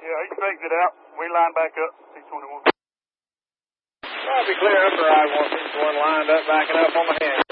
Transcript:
Yeah, he straightened it out. We lined back up, 621. I'll be clear upper I-161 lined up, backing up on the hand.